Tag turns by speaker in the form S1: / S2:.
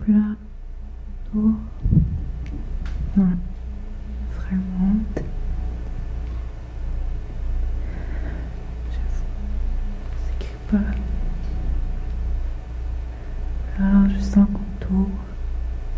S1: plat, lourd. Non, vraiment. J'avoue, c'est écrit pas.